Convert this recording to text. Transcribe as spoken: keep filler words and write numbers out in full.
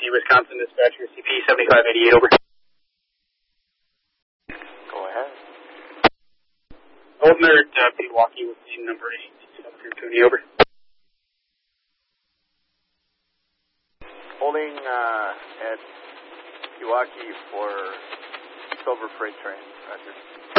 Milwaukee, Wisconsin dispatcher, C P seventy-five eighty-eight, over. Go ahead. Holding there at uh, Milwaukee with team number eight, Silver Cooney, over. Holding uh, at Milwaukee for Silver Freight Train, Roger.